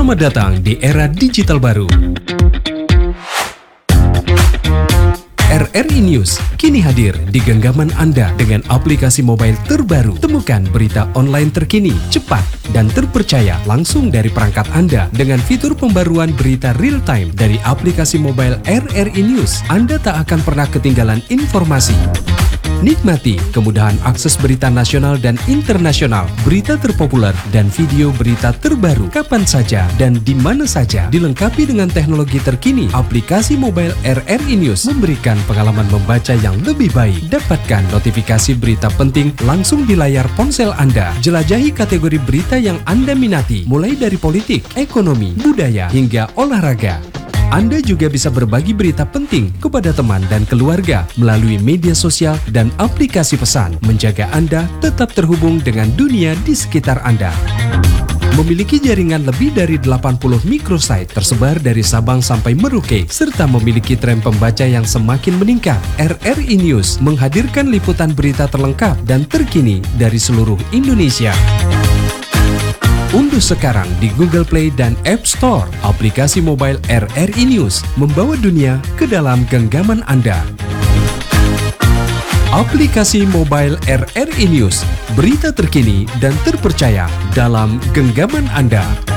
Selamat datang di era digital baru. RRI News kini hadir di genggaman Anda dengan aplikasi mobile terbaru. Temukan berita online terkini, cepat, dan terpercaya langsung dari perangkat Anda dengan fitur pembaruan berita real time dari aplikasi mobile RRI News. Anda tak akan pernah ketinggalan informasi. Nikmati kemudahan akses berita nasional dan internasional, berita terpopuler, dan video berita terbaru kapan saja dan di mana saja. Dilengkapi dengan teknologi terkini, aplikasi mobile RRI News memberikan pengalaman membaca yang lebih baik. Dapatkan notifikasi berita penting langsung di layar ponsel Anda. Jelajahi kategori berita yang Anda minati, mulai dari politik, ekonomi, budaya, hingga olahraga. Anda juga bisa berbagi berita penting kepada teman dan keluarga melalui media sosial dan aplikasi pesan, menjaga Anda tetap terhubung dengan dunia di sekitar Anda. Memiliki jaringan lebih dari 80 microsite tersebar dari Sabang sampai Merauke, serta memiliki tren pembaca yang semakin meningkat. RRI News menghadirkan liputan berita terlengkap dan terkini dari seluruh Indonesia. Unduh sekarang di Google Play dan App Store aplikasi mobile RRI News, membawa dunia ke dalam genggaman Anda. Aplikasi mobile RRI News, berita terkini dan terpercaya dalam genggaman Anda.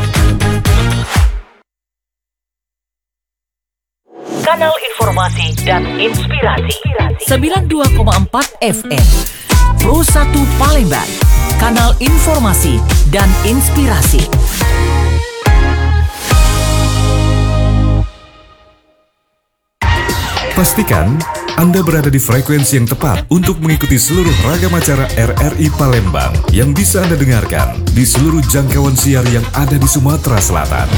Kanal Informasi dan Inspirasi 92,4 FM Pro 1 Palembang, kanal informasi dan inspirasi. Pastikan Anda berada di frekuensi yang tepat untuk mengikuti seluruh ragam acara RRI Palembang yang bisa Anda dengarkan di seluruh jangkauan siar yang ada di Sumatera Selatan.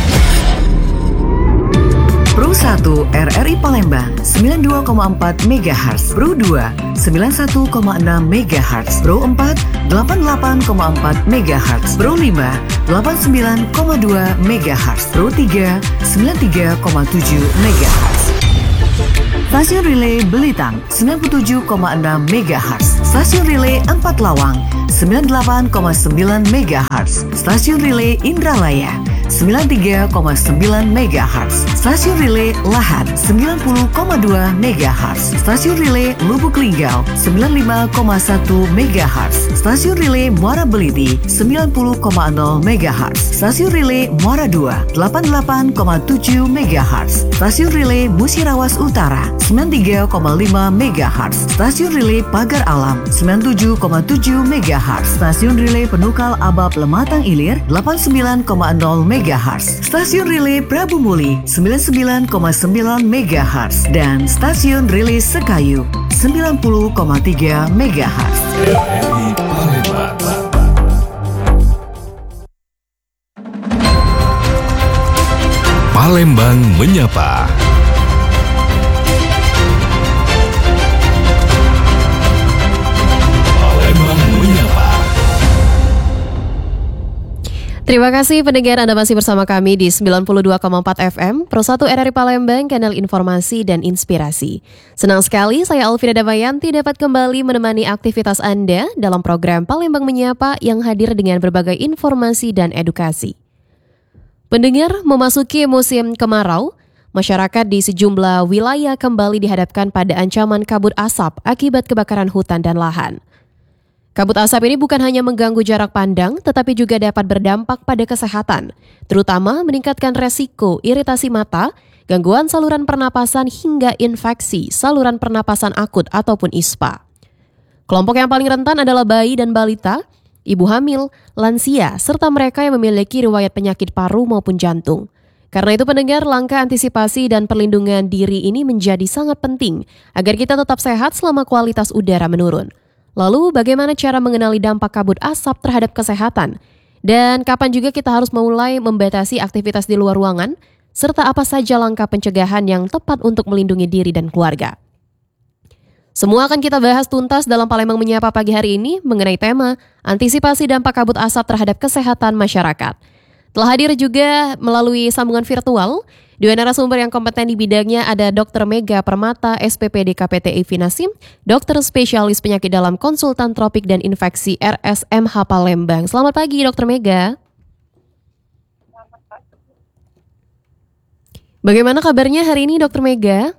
Pro 1 RRI Palembang 92,4 MHz, Pro 2 91,6 MHz, Pro 4 88,4 MHz, Pro 5 89,2 MHz, Pro 3 93,7 MHz. Stasiun Relay Belitang 97,6 MHz, Stasiun Relay 4 Lawang 98,9 MHz, Stasiun Relay Indralaya 93,9 MHz, Stasiun Relay Lahat 90,2 MHz, Stasiun Relay Lubuk Linggau 95,1 MHz, Stasiun Relay Muara Beliti 90,0 MHz, Stasiun Relay Muara 2 88,7 MHz, Stasiun Relay Musirawas Utara 93,5 MHz, Stasiun Relay Pagar Alam 97,7 MHz, Stasiun Relay Penukal Abab Lematang Ilir 89,0 MHz, Stasiun Relay Prabu Muli 99,9 MHz, dan Stasiun Relay Sekayu 90,3 MHz. RRI Palembang. Palembang Menyapa. Terima kasih pendengar, Anda masih bersama kami di 92,4 FM Pro 1 RRI Palembang, kanal informasi dan inspirasi. Senang sekali saya Alvira Damayanti dapat kembali menemani aktivitas Anda dalam program Palembang Menyapa yang hadir dengan berbagai informasi dan edukasi. Pendengar, memasuki musim kemarau, masyarakat di sejumlah wilayah kembali dihadapkan pada ancaman kabut asap akibat kebakaran hutan dan lahan. Kabut asap ini bukan hanya mengganggu jarak pandang, tetapi juga dapat berdampak pada kesehatan, terutama meningkatkan resiko iritasi mata, gangguan saluran pernapasan hingga infeksi saluran pernapasan akut ataupun ISPA. Kelompok yang paling rentan adalah bayi dan balita, ibu hamil, lansia, serta mereka yang memiliki riwayat penyakit paru maupun jantung. Karena itu pendengar, langkah antisipasi dan perlindungan diri ini menjadi sangat penting agar kita tetap sehat selama kualitas udara menurun. Lalu bagaimana cara mengenali dampak kabut asap terhadap kesehatan? Dan kapan juga kita harus mulai membatasi aktivitas di luar ruangan? Serta apa saja langkah pencegahan yang tepat untuk melindungi diri dan keluarga? Semua akan kita bahas tuntas dalam Palembang Menyapa pagi hari ini mengenai tema antisipasi dampak kabut asap terhadap kesehatan masyarakat. Telah hadir juga melalui sambungan virtual dua narasumber yang kompeten di bidangnya, ada Dr. Mega Permata, SPPD KPTI Finasim, dokter spesialis penyakit dalam konsultan tropik dan infeksi RSMH Palembang. Selamat pagi Dr. Mega. Bagaimana kabarnya hari ini Dokter Mega?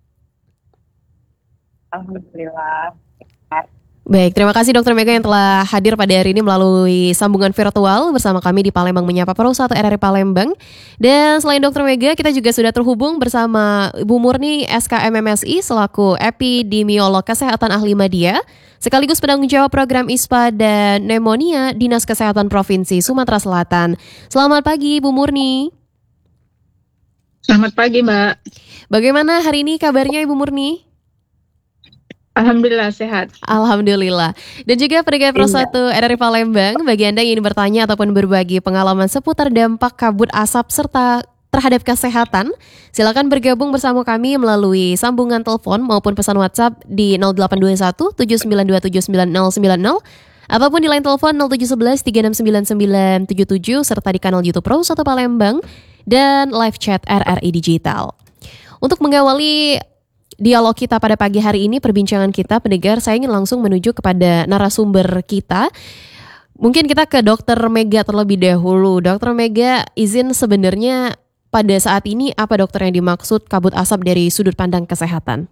Alhamdulillah. Baik, terima kasih Dokter Mega yang telah hadir pada hari ini melalui sambungan virtual bersama kami di Palembang Menyapa Pro 1 RRI Palembang. Dan selain Dokter Mega, kita juga sudah terhubung bersama Ibu Murni SKMMSI selaku Epidemiolog Kesehatan Ahli Media, sekaligus penanggung jawab program ISPA dan Pneumonia Dinas Kesehatan Provinsi Sumatera Selatan. Selamat pagi Ibu Murni. Selamat pagi, Mbak. Bagaimana hari ini kabarnya Ibu Murni? Alhamdulillah sehat. Alhamdulillah. Dan juga pendengar Pro 1 RRI Palembang, bagi Anda yang ingin bertanya ataupun berbagi pengalaman seputar dampak kabut asap serta terhadap kesehatan, silakan bergabung bersama kami melalui sambungan telepon maupun pesan WhatsApp di 0821 7927 9090 ataupun di line telepon 0711 369977 serta di kanal YouTube Pro 1 Palembang dan live chat RRI Digital. Untuk mengawali dialog kita pada pagi hari ini, perbincangan kita, pendengar, saya ingin langsung menuju kepada narasumber kita. Mungkin kita ke Dokter Mega terlebih dahulu. Dokter Mega, izin sebenarnya pada saat ini apa dokter yang dimaksud kabut asap dari sudut pandang kesehatan?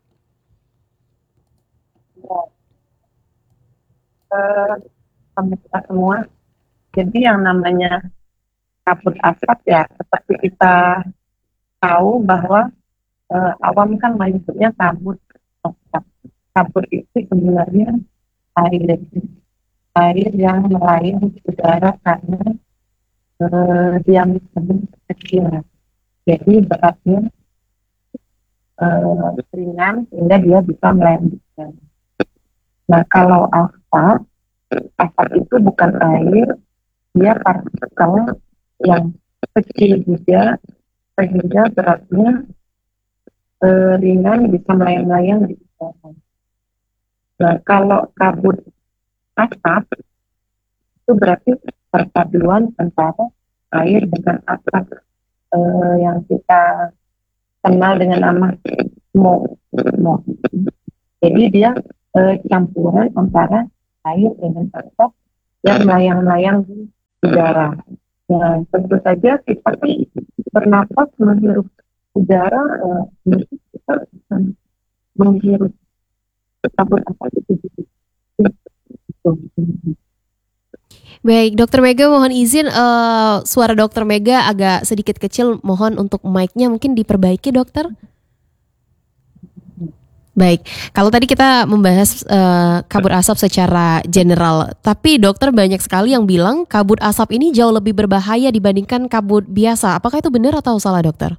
Kita semua. Jadi yang namanya kabut asap ya seperti kita tahu bahwa awam kan menyebutnya kabut. Kabut itu sebenarnya air yang melayang di udara karena diameter kecil. Jadi beratnya ringan sehingga dia bisa melayang di udara. Nah, kalau asap itu bukan air, dia partikel yang kecil juga sehingga beratnya ringan bisa melayang-layang di udara. Nah, kalau kabut asap itu berarti perpaduan antara air dengan asap yang kita kenal dengan nama smoke. Jadi dia campuran antara air dengan asap yang melayang-layang di udara. Nah, tentu saja kita bernapas menghirup udara, kita menghirup kabut asap itu. Baik, Dokter Mega mohon izin suara Dokter Mega agak sedikit kecil, mohon untuk mic-nya mungkin diperbaiki dokter. Baik, kalau tadi kita membahas kabut asap secara general, tapi dokter banyak sekali yang bilang kabut asap ini jauh lebih berbahaya dibandingkan kabut biasa. Apakah itu benar atau salah dokter?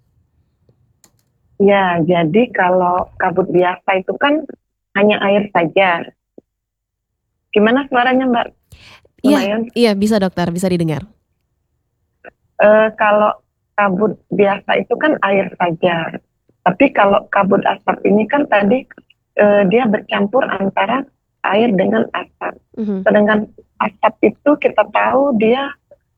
Ya, jadi kalau kabut biasa itu kan hanya air saja. Gimana suaranya, Mbak? Iya, bisa dokter, bisa didengar. Kalau kabut biasa itu kan air saja. Tapi kalau kabut asap ini kan tadi dia bercampur antara air dengan asap. Sedangkan asap itu kita tahu dia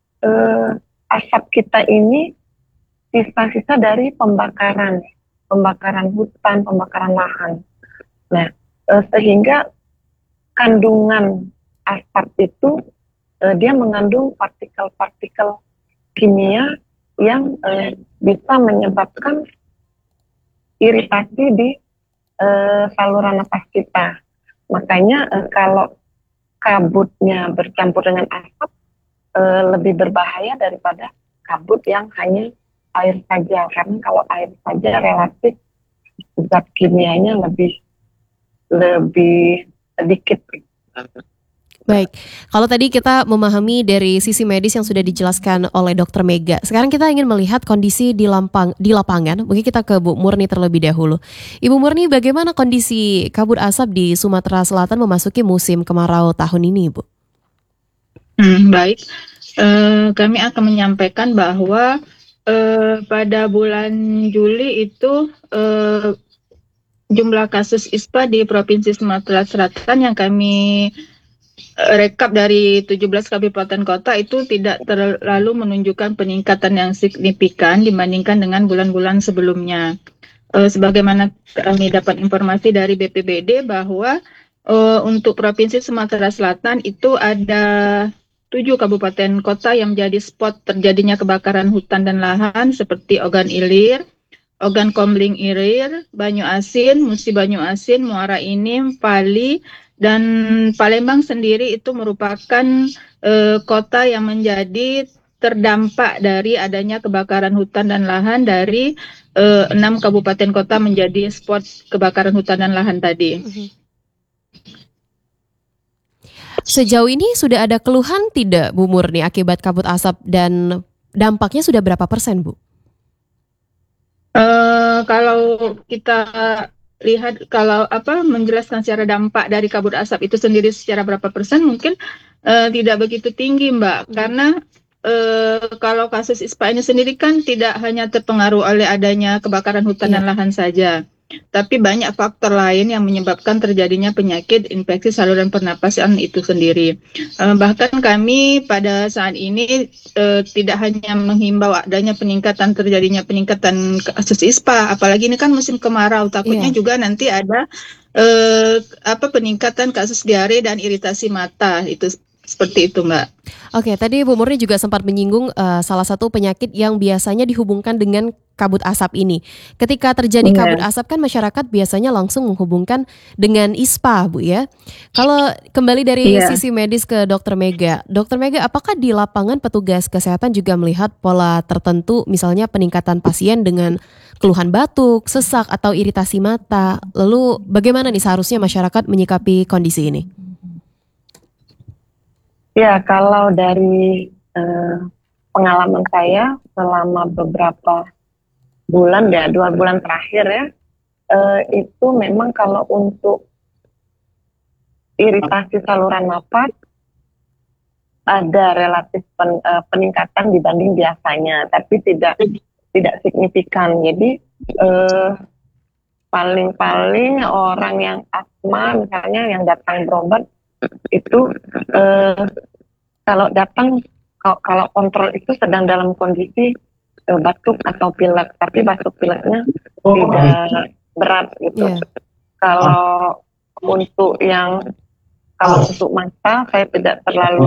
asap kita ini sisa-sisa dari pembakaran hutan, pembakaran lahan. Nah, sehingga kandungan asap itu dia mengandung partikel-partikel kimia yang bisa menyebabkan iritasi di saluran nafas kita. Makanya kalau kabutnya bercampur dengan asap lebih berbahaya daripada kabut yang hanya air saja, karena kalau air saja relatif zat kimianya lebih sedikit. Baik, kalau tadi kita memahami dari sisi medis yang sudah dijelaskan oleh Dokter Mega, sekarang kita ingin melihat kondisi di lapangan. Mungkin kita ke Bu Murni terlebih dahulu. Ibu Murni, bagaimana kondisi kabut asap di Sumatera Selatan memasuki musim kemarau tahun ini, Bu? Baik, kami akan menyampaikan bahwa pada bulan Juli itu jumlah kasus ISPA di Provinsi Sumatera Selatan yang kami rekap dari 17 kabupaten kota itu tidak terlalu menunjukkan peningkatan yang signifikan dibandingkan dengan bulan-bulan sebelumnya. Sebagaimana kami dapat informasi dari BPBD bahwa untuk Provinsi Sumatera Selatan itu ada 7 kabupaten kota yang menjadi spot terjadinya kebakaran hutan dan lahan seperti Ogan Ilir, Ogan Komling Ilir, Banyu Asin, Musi Banyu Asin, Muara Inim, Pali, dan Palembang sendiri itu merupakan kota yang menjadi terdampak dari adanya kebakaran hutan dan lahan dari 6 kabupaten kota menjadi spot kebakaran hutan dan lahan tadi. Sejauh ini sudah ada keluhan tidak Bu Murni akibat kabut asap dan dampaknya sudah berapa persen Bu? Kalau kita lihat menjelaskan secara dampak dari kabut asap itu sendiri secara berapa persen mungkin tidak begitu tinggi Mbak, karena kalau kasus ISPA ini sendiri kan tidak hanya terpengaruh oleh adanya kebakaran hutan dan lahan saja, tapi banyak faktor lain yang menyebabkan terjadinya penyakit infeksi saluran pernapasan itu sendiri. Bahkan kami pada saat ini tidak hanya menghimbau adanya terjadinya peningkatan kasus ISPA, apalagi ini kan musim kemarau, takutnya juga nanti ada peningkatan kasus diare dan iritasi mata, itu seperti itu Mbak. Oke, tadi Bu Murni juga sempat menyinggung salah satu penyakit yang biasanya dihubungkan dengan kabut asap ini. Ketika terjadi kabut asap kan masyarakat biasanya langsung menghubungkan dengan ISPA, Bu ya. Kalau kembali dari sisi medis ke Dr. Mega, apakah di lapangan petugas kesehatan juga melihat pola tertentu, misalnya peningkatan pasien dengan keluhan batuk, sesak atau iritasi mata? Lalu bagaimana nih seharusnya masyarakat menyikapi kondisi ini? Ya, kalau dari pengalaman saya selama beberapa bulan 2 bulan terakhir ya, itu memang kalau untuk iritasi saluran napas ada relatif peningkatan dibanding biasanya, tapi tidak signifikan. Jadi paling-paling orang yang asma misalnya yang datang berobat itu kalau datang kalau kontrol itu sedang dalam kondisi batuk atau pilek, tapi batuk pileknya tidak berat gitu. Kalau untuk mata saya tidak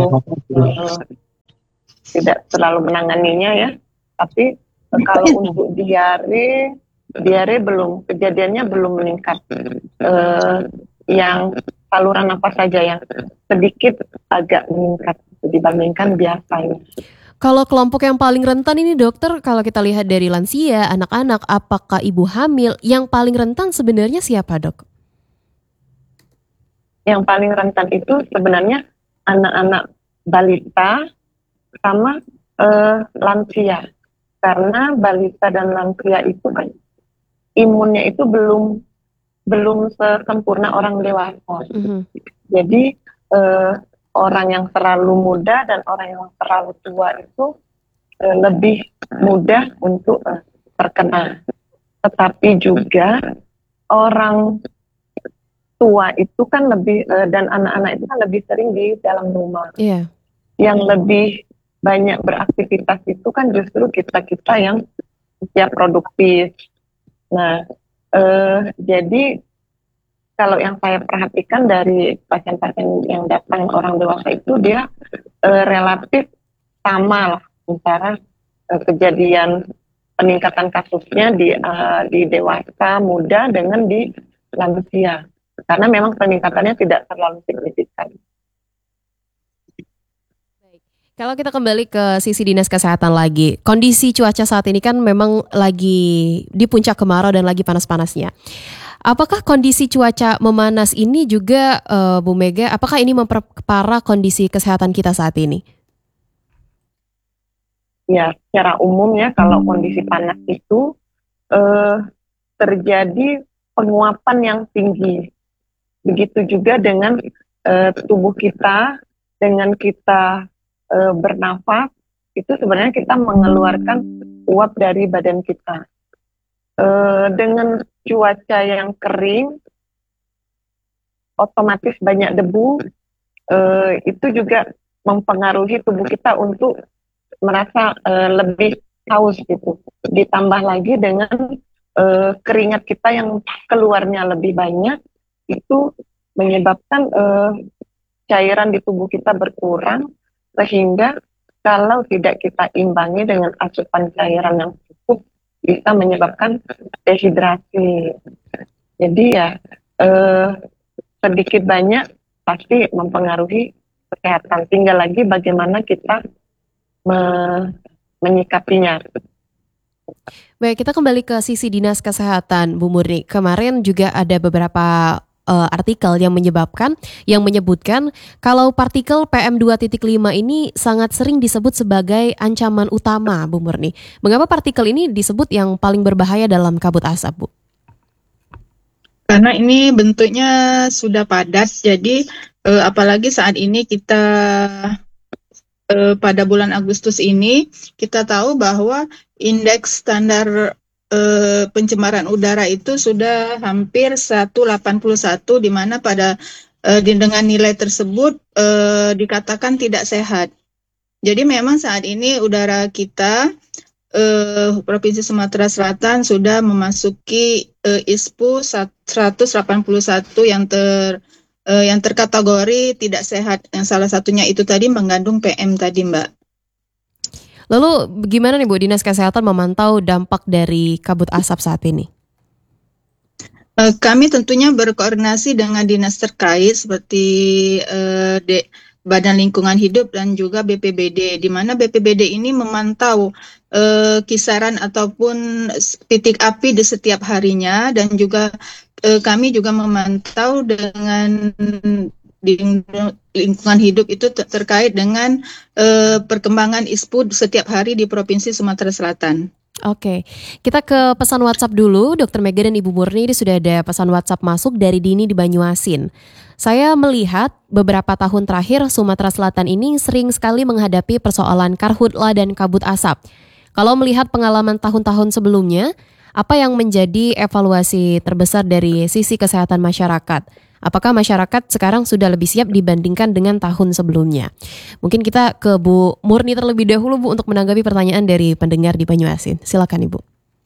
terlalu menanganinya ya, tapi kalau untuk diare kejadiannya belum meningkat. Yang saluran napas saja yang sedikit agak meningkat dibandingkan biasanya. Kalau kelompok yang paling rentan ini dokter, kalau kita lihat dari lansia, anak-anak, apakah ibu hamil, yang paling rentan sebenarnya siapa dok? Yang paling rentan itu sebenarnya anak-anak balita sama lansia. Karena balita dan lansia itu kan imunnya itu belum sesempurna orang dewasa. Jadi orang yang terlalu muda dan orang yang terlalu tua itu lebih mudah untuk terkena. Tetapi juga orang tua itu kan lebih dan anak-anak itu kan lebih sering di dalam rumah. Yang lebih banyak beraktivitas itu kan justru kita yang usia produktif. Nah, jadi kalau yang saya perhatikan dari pasien-pasien yang datang orang dewasa itu dia relatif sama lah antara kejadian peningkatan kasusnya di dewasa muda dengan di lansia, karena memang peningkatannya tidak terlalu signifikan. Kalau kita kembali ke sisi dinas kesehatan lagi, kondisi cuaca saat ini kan memang lagi di puncak kemarau dan lagi panas-panasnya. Apakah kondisi cuaca memanas ini juga, Bu Mega, apakah ini memperparah kondisi kesehatan kita saat ini? Ya, secara umum ya kalau kondisi panas itu terjadi penguapan yang tinggi. Begitu juga dengan tubuh kita, dengan kita bernafas, itu sebenarnya kita mengeluarkan uap dari badan kita. Dengan cuaca yang kering, otomatis banyak debu, itu juga mempengaruhi tubuh kita untuk merasa lebih haus gitu. Ditambah lagi dengan keringat kita yang keluarnya lebih banyak, itu menyebabkan cairan di tubuh kita berkurang, sehingga kalau tidak kita imbangi dengan asupan cairan yang cukup bisa menyebabkan dehidrasi. Jadi ya sedikit banyak pasti mempengaruhi kesehatan. Tinggal lagi bagaimana kita menyikapinya. Baik, kita kembali ke sisi Dinas Kesehatan, Bu Murni. Kemarin juga ada beberapa artikel yang menyebutkan kalau partikel PM2.5 ini sangat sering disebut sebagai ancaman utama, Bu Murni. Mengapa partikel ini disebut yang paling berbahaya dalam kabut asap, Bu? Karena ini bentuknya sudah padat, jadi apalagi saat ini kita pada bulan Agustus ini, kita tahu bahwa indeks standar pencemaran udara itu sudah hampir 181, di mana pada dengan nilai tersebut dikatakan tidak sehat. Jadi memang saat ini udara kita Provinsi Sumatera Selatan sudah memasuki ISPU 181 yang terkategori tidak sehat. Yang salah satunya itu tadi mengandung PM tadi, Mbak. Lalu bagaimana nih Bu, Dinas Kesehatan memantau dampak dari kabut asap saat ini? Kami tentunya berkoordinasi dengan dinas terkait seperti Badan Lingkungan Hidup dan juga BPBD, di mana BPBD ini memantau kisaran ataupun titik api di setiap harinya, dan juga kami juga memantau dengan lingkungan hidup itu terkait dengan perkembangan ISPU setiap hari di Provinsi Sumatera Selatan. Oke, kita ke pesan WhatsApp dulu. Dr. Mega dan Ibu Murni, ini sudah ada pesan WhatsApp masuk dari Dini di Banyuasin. Saya melihat beberapa tahun terakhir Sumatera Selatan ini sering sekali menghadapi persoalan karhutla dan kabut asap. Kalau melihat pengalaman tahun-tahun sebelumnya, apa yang menjadi evaluasi terbesar dari sisi kesehatan masyarakat? Apakah masyarakat sekarang sudah lebih siap dibandingkan dengan tahun sebelumnya? Mungkin kita ke Bu Murni terlebih dahulu, Bu, untuk menanggapi pertanyaan dari pendengar di Banyuasin. Silakan, Ibu.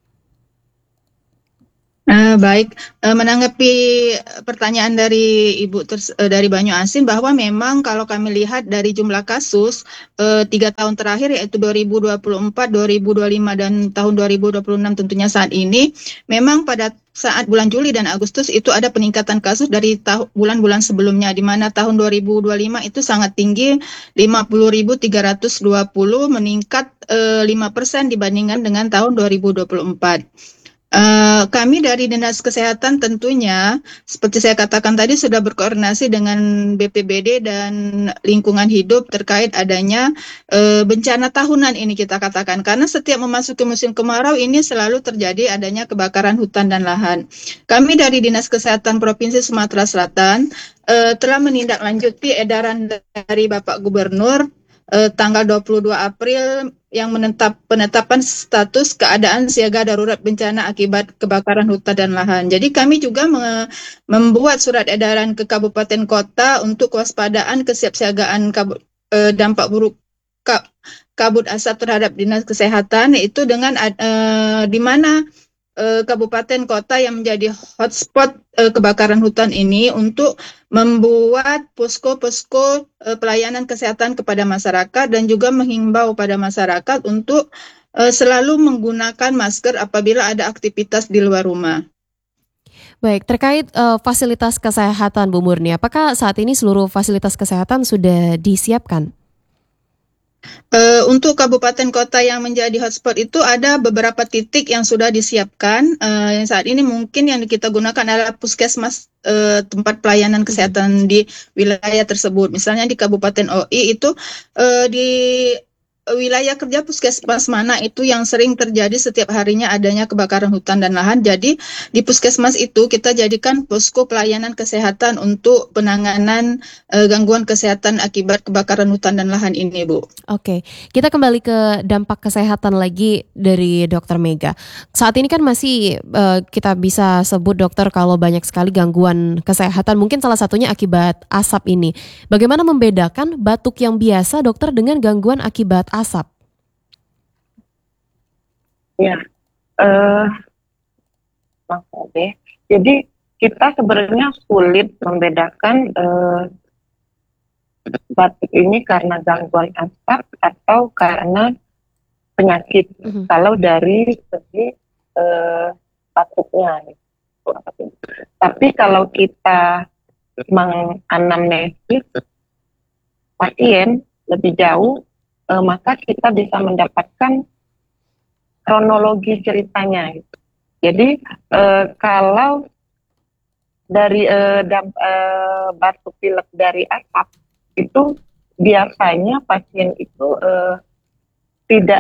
Baik, menanggapi pertanyaan dari Ibu dari Banyuasin, bahwa memang kalau kami lihat dari jumlah kasus 3 tahun terakhir, yaitu 2024, 2025, dan tahun 2026 tentunya saat ini, memang pada saat bulan Juli dan Agustus itu ada peningkatan kasus dari bulan-bulan sebelumnya, di mana tahun 2025 itu sangat tinggi, 50.320, meningkat 5% dibandingkan dengan tahun 2024. Kami dari Dinas Kesehatan tentunya, seperti saya katakan tadi, sudah berkoordinasi dengan BPBD dan Lingkungan Hidup terkait adanya bencana tahunan ini, kita katakan. Karena setiap memasuki musim kemarau ini selalu terjadi adanya kebakaran hutan dan lahan. Kami dari Dinas Kesehatan Provinsi Sumatera Selatan telah menindaklanjuti edaran dari Bapak Gubernur tanggal 22 April yang penetapan status keadaan siaga darurat bencana akibat kebakaran hutan dan lahan. Jadi kami juga membuat surat edaran ke kabupaten kota untuk kewaspadaan kesiapsiagaan dampak buruk kabut asap terhadap Dinas Kesehatan, itu dengan di mana kabupaten kota yang menjadi hotspot kebakaran hutan ini untuk membuat posko-posko pelayanan kesehatan kepada masyarakat, dan juga menghimbau pada masyarakat untuk selalu menggunakan masker apabila ada aktivitas di luar rumah. Baik, terkait fasilitas kesehatan, Bu Murni, apakah saat ini seluruh fasilitas kesehatan sudah disiapkan? Untuk kabupaten kota yang menjadi hotspot itu ada beberapa titik yang sudah disiapkan. Yang saat ini mungkin yang kita gunakan adalah puskesmas, tempat pelayanan kesehatan di wilayah tersebut. Misalnya di Kabupaten OI itu di wilayah kerja puskesmas mana itu yang sering terjadi setiap harinya adanya kebakaran hutan dan lahan. Jadi di puskesmas itu kita jadikan posko pelayanan kesehatan untuk penanganan gangguan kesehatan akibat kebakaran hutan dan lahan ini, Bu. Oke, kita kembali ke dampak kesehatan lagi dari Dr. Mega. Saat ini kan masih kita bisa sebut, dokter, kalau banyak sekali gangguan kesehatan, mungkin salah satunya akibat asap ini. Bagaimana membedakan batuk yang biasa, dokter, dengan gangguan akibat asap? Ya, Mas Ade. Jadi kita sebenarnya sulit membedakan batuk ini karena gangguan asap atau karena penyakit. Kalau dari segi batuknya. Tapi kalau kita menganamnesis pasien lebih jauh, maka kita bisa mendapatkan kronologi ceritanya. Jadi kalau dari batuk pilek dari asap itu biasanya pasien itu tidak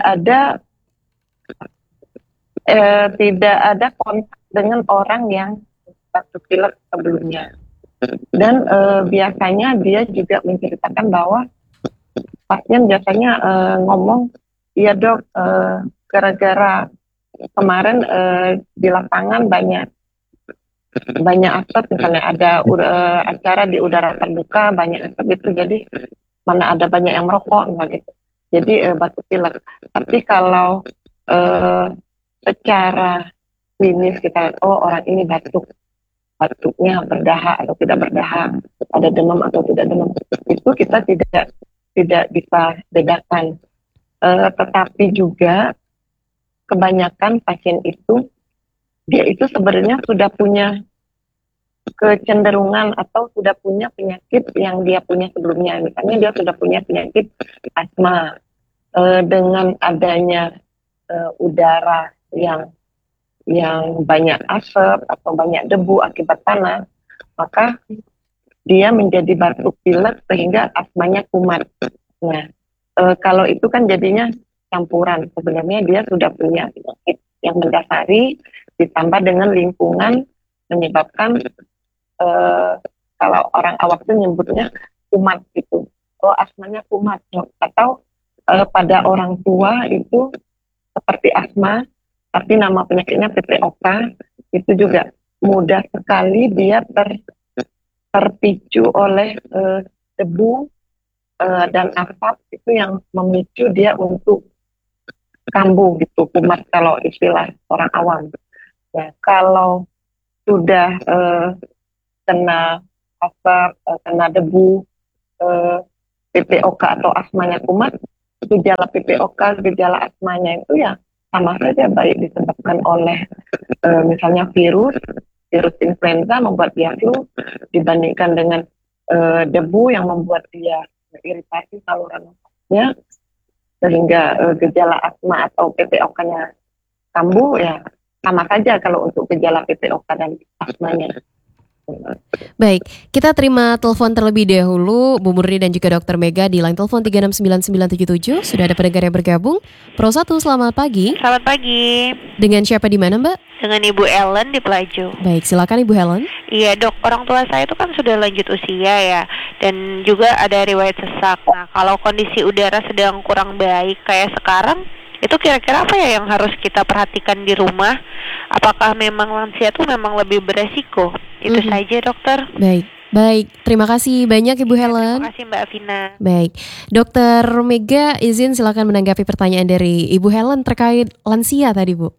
ada kontak dengan orang yang batuk pilek sebelumnya. Dan biasanya dia juga menceritakan bahwa pasien biasanya ngomong, iya dok, gara-gara kemarin di lapangan banyak asap, misalnya ada acara di udara terbuka, banyak asap itu, jadi mana ada banyak yang merokok, gitu. Jadi batuk pilek. Tapi kalau secara klinis kita, orang ini batuknya berdahak atau tidak berdahak, ada demam atau tidak demam, itu kita tidak bisa bedakan. Tetapi juga kebanyakan pasien itu dia itu sebenarnya sudah punya kecenderungan atau sudah punya penyakit yang dia punya sebelumnya. Misalnya dia sudah punya penyakit asma, dengan adanya udara yang banyak asap atau banyak debu akibat panas, maka dia menjadi batuk pilek sehingga asmanya kumat. Nah, kalau itu kan jadinya campuran. Sebenarnya dia sudah punya penyakit yang mendasari, ditambah dengan lingkungan menyebabkan kalau orang awak itu nyebutnya kumat gitu. Asmanya kumat. Atau pada orang tua itu seperti asma, tapi nama penyakitnya PPOK, itu juga mudah sekali dia terpicu oleh debu dan asap, itu yang memicu dia untuk kambuh gitu, kumat kalau istilah orang awam. Nah, kalau sudah kena asap, kena debu, PPOK atau asmanya kumat, gejala PPOK, gejala asmanya itu ya sama saja, baik disebabkan oleh misalnya virus influenza membuat dia flu, dibandingkan dengan debu yang membuat dia iritasi saluran nafasnya, sehingga gejala asma atau PPOK-nya kambuh, ya sama saja kalau untuk gejala PPOK dan asmanya. Baik, kita terima telepon terlebih dahulu Bu Murni dan juga Dr. Mega di line telepon 369977. Sudah ada pendengar yang bergabung. Pro 1, selamat pagi. Selamat pagi. Dengan siapa di mana, Mbak? Dengan Ibu Ellen di Pelaju. Baik, silakan Ibu Helen. Iya dok, orang tua saya itu kan sudah lanjut usia ya, dan juga ada riwayat sesak. Nah, kalau kondisi udara sedang kurang baik kayak sekarang, itu kira-kira apa ya yang harus kita perhatikan di rumah? Apakah memang lansia itu memang lebih beresiko? Itu saja dokter. Baik, terima kasih banyak Ibu Helen. Terima kasih Mbak Vina. Baik, Dokter Mega izin silakan menanggapi pertanyaan dari Ibu Helen terkait lansia tadi, Bu.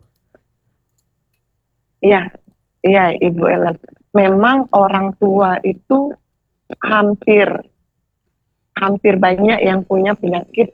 Iya Ibu Helen. Memang orang tua itu hampir banyak yang punya penyakit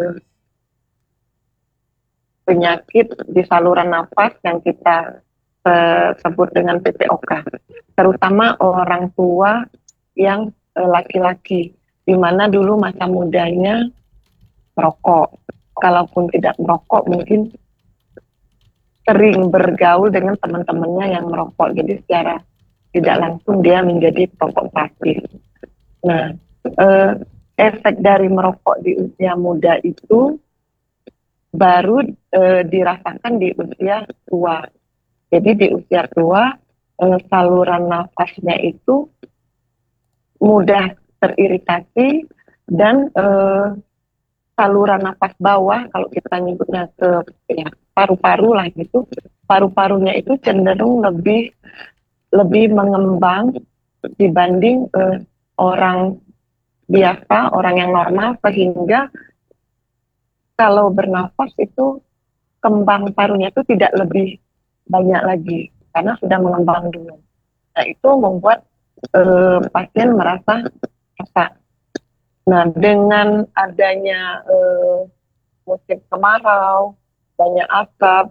di saluran nafas yang kita sebut dengan PPOK, terutama orang tua yang laki-laki, di mana dulu masa mudanya merokok, kalaupun tidak merokok mungkin sering bergaul dengan teman-temannya yang merokok, jadi secara tidak langsung dia menjadi perokok pasif. Nah, efek dari merokok di usia muda itu baru dirasakan di usia tua. Jadi di usia tua saluran nafasnya itu mudah teriritasi, dan saluran nafas bawah, kalau kita nyebutnya ke paru-paru lah gitu, paru-parunya itu cenderung lebih mengembang dibanding orang biasa, orang yang normal, sehingga kalau bernafas itu kembang parunya itu tidak lebih banyak lagi karena sudah mengembang dulu. Nah, itu membuat pasien merasa sesak. Nah, dengan adanya musim kemarau, banyak asap,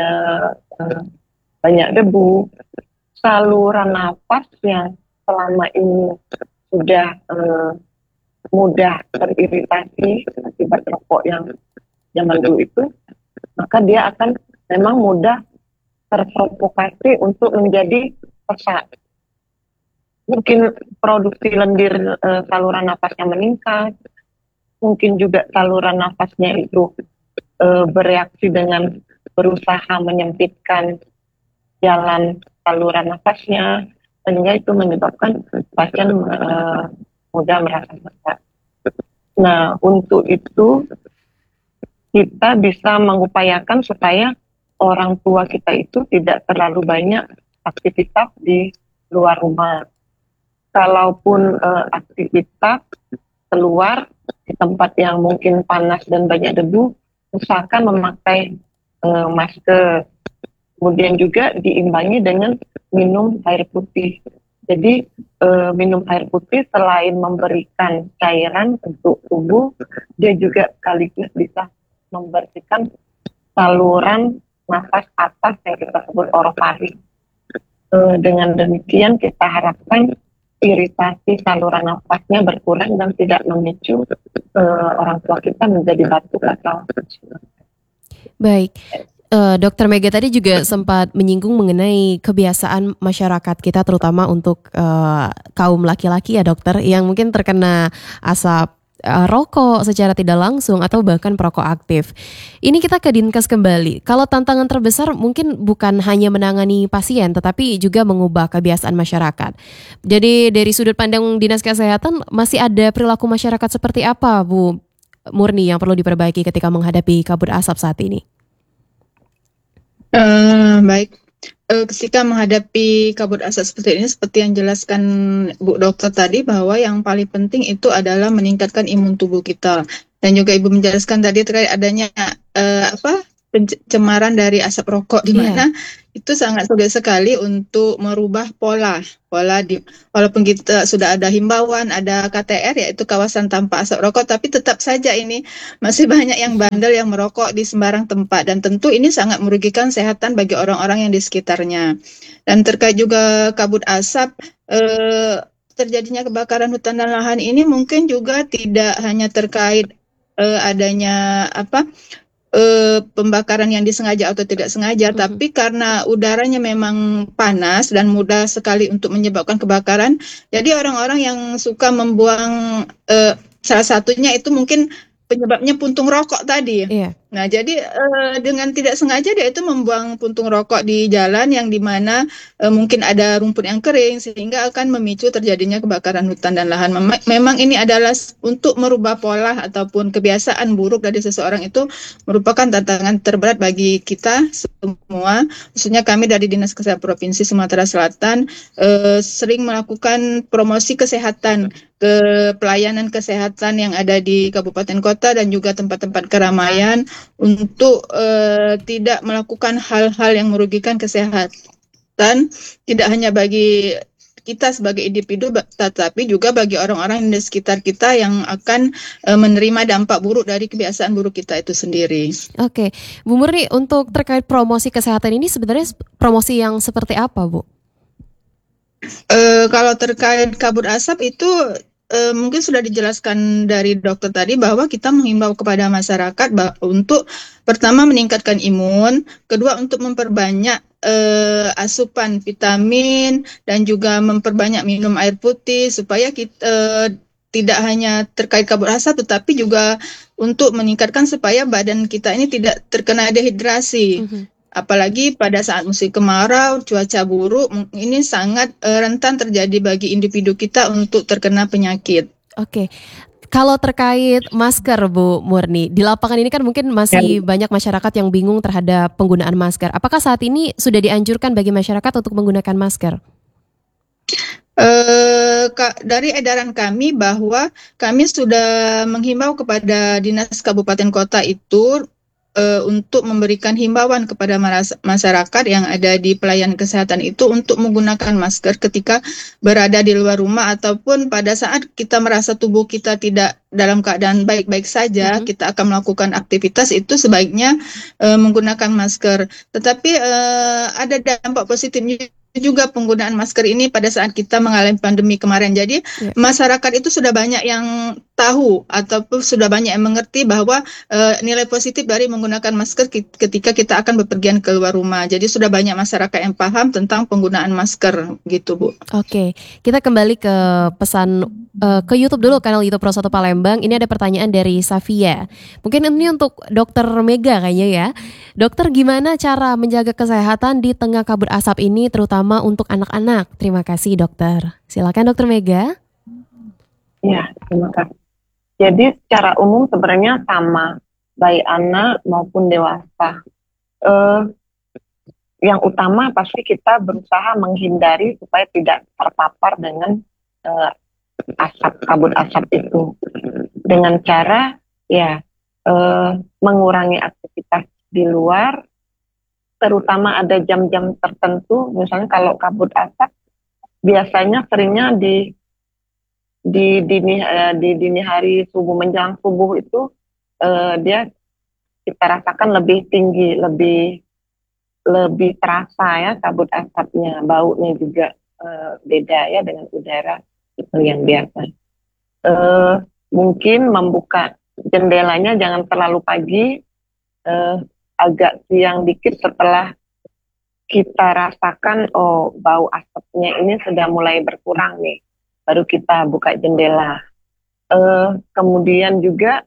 banyak debu, saluran napas yang selama ini sudah mudah teriritasi akibat rokok yang zaman dulu itu, maka dia akan memang mudah terprovokasi untuk menjadi sesak. Mungkin produksi lendir saluran nafasnya meningkat, mungkin juga saluran nafasnya itu bereaksi dengan berusaha menyempitkan jalan saluran nafasnya, sehingga itu menyebabkan pasien mudah merasa sesak. Nah, untuk itu kita bisa mengupayakan supaya orang tua kita itu tidak terlalu banyak aktivitas di luar rumah. Kalaupun aktivitas keluar di tempat yang mungkin panas dan banyak debu, usahakan memakai masker. Kemudian juga diimbangi dengan minum air putih. Jadi minum air putih selain memberikan cairan untuk tubuh, dia juga sekaligus bisa membersihkan saluran nafas atas yang kita sebut orofaring. Dengan demikian kita harapkan iritasi saluran nafasnya berkurang dan tidak memicu orang tua kita menjadi batuk atau. Baik. Dokter Mega tadi juga sempat menyinggung mengenai kebiasaan masyarakat kita, terutama untuk kaum laki-laki ya dokter, yang mungkin terkena asap rokok secara tidak langsung atau bahkan perokok aktif. Ini kita ke Dinkes kembali. Kalau tantangan terbesar mungkin bukan hanya menangani pasien, tetapi juga mengubah kebiasaan masyarakat. Jadi dari sudut pandang Dinas Kesehatan, masih ada perilaku masyarakat seperti apa, Bu Murni, yang perlu diperbaiki ketika menghadapi kabut asap saat ini? Baik, ketika menghadapi kabut asap seperti ini, seperti yang jelaskan Bu Dokter tadi, bahwa yang paling penting itu adalah meningkatkan imun tubuh kita. Dan juga Ibu menjelaskan tadi terkait adanya pencemaran dari asap rokok, di mana itu sangat sulit sekali untuk merubah pola walaupun kita sudah ada himbauan, ada KTR, yaitu kawasan tanpa asap rokok, tapi tetap saja ini masih banyak yang bandel yang merokok di sembarang tempat, dan tentu ini sangat merugikan kesehatan bagi orang-orang yang di sekitarnya. Dan terkait juga kabut asap, terjadinya kebakaran hutan dan lahan ini mungkin juga tidak hanya terkait adanya pembakaran yang disengaja atau tidak sengaja, tapi karena udaranya memang panas dan mudah sekali untuk menyebabkan kebakaran, jadi orang-orang yang suka membuang, salah satunya itu mungkin penyebabnya puntung rokok tadi. Nah, jadi dengan tidak sengaja dia itu membuang puntung rokok di jalan yang dimana mungkin ada rumput yang kering, sehingga akan memicu terjadinya kebakaran hutan dan lahan. Memang ini adalah untuk merubah pola ataupun kebiasaan buruk dari seseorang, itu merupakan tantangan terberat bagi kita semua. Khususnya kami dari Dinas Kesehatan Provinsi Sumatera Selatan sering melakukan promosi kesehatan ke pelayanan kesehatan yang ada di kabupaten kota dan juga tempat-tempat keramaian, untuk tidak melakukan hal-hal yang merugikan kesehatan, tidak hanya bagi kita sebagai individu, tetapi juga bagi orang-orang di sekitar kita yang akan menerima dampak buruk dari kebiasaan buruk kita itu sendiri. Oke, Bu Murni, untuk terkait promosi kesehatan ini sebenarnya promosi yang seperti apa, Bu? Kalau terkait kabut asap itu mungkin sudah dijelaskan dari dokter tadi, bahwa kita menghimbau kepada masyarakat untuk pertama meningkatkan imun, kedua untuk memperbanyak asupan vitamin, dan juga memperbanyak minum air putih, supaya kita tidak hanya terkait kabut asap, tetapi juga untuk meningkatkan supaya badan kita ini tidak terkena dehidrasi. Apalagi pada saat musim kemarau, cuaca buruk, ini sangat rentan terjadi bagi individu kita untuk terkena penyakit. Oke. Kalau terkait masker, Bu Murni, di lapangan ini kan mungkin masih banyak masyarakat yang bingung terhadap penggunaan masker. Apakah saat ini sudah dianjurkan bagi masyarakat untuk menggunakan masker? Dari edaran kami, bahwa kami sudah menghimbau kepada Dinas Kabupaten Kota itu untuk memberikan himbauan kepada masyarakat yang ada di pelayanan kesehatan itu untuk menggunakan masker ketika berada di luar rumah ataupun pada saat kita merasa tubuh kita tidak dalam keadaan baik-baik saja, kita akan melakukan aktivitas itu sebaiknya menggunakan masker. Tetapi ada dampak positifnya juga penggunaan masker ini pada saat kita mengalami pandemi kemarin. Jadi masyarakat itu sudah banyak yang tahu ataupun sudah banyak yang mengerti bahwa nilai positif dari menggunakan masker ketika kita akan bepergian keluar rumah. Jadi sudah banyak masyarakat yang paham tentang penggunaan masker gitu, Bu. Oke, kita kembali ke pesan ke YouTube dulu, kanal YouTube Pro 1 Palembang. Ini ada pertanyaan dari Safia. Mungkin ini untuk Dokter Mega kayaknya ya. Dokter, gimana cara menjaga kesehatan di tengah kabut asap ini terutama untuk anak-anak? Terima kasih dokter. Silakan Dokter Mega. Ya, terima kasih. Jadi secara umum sebenarnya sama, baik anak maupun dewasa. Yang utama pasti kita berusaha menghindari supaya tidak terpapar dengan kabut asap itu dengan cara mengurangi aktivitas di luar, terutama ada jam-jam tertentu. Misalnya kalau kabut asap biasanya seringnya di dini hari subuh menjelang subuh itu dia kita rasakan lebih tinggi, lebih terasa ya kabut asapnya, baunya juga beda ya dengan udara yang biasa. Mungkin membuka jendelanya jangan terlalu pagi, agak siang dikit setelah kita rasakan bau asapnya ini sudah mulai berkurang nih, baru kita buka jendela. Kemudian juga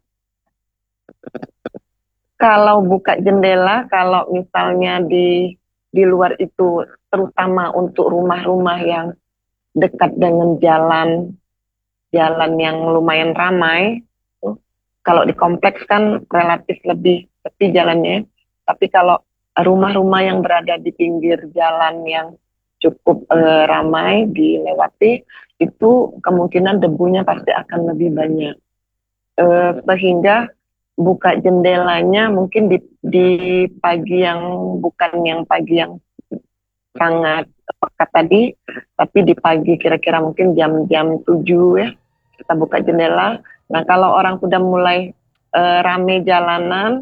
kalau buka jendela, kalau misalnya di luar itu, terutama untuk rumah-rumah yang dekat dengan jalan yang lumayan ramai, kalau di kompleks kan relatif lebih sepi jalannya. Tapi kalau rumah-rumah yang berada di pinggir jalan yang cukup ramai dilewati, itu kemungkinan debunya pasti akan lebih banyak. Sehingga buka jendelanya mungkin di pagi yang bukan yang pagi yang sangat pekat tadi, tapi di pagi kira-kira mungkin jam 7 ya, kita buka jendela. Nah kalau orang sudah mulai rame jalanan,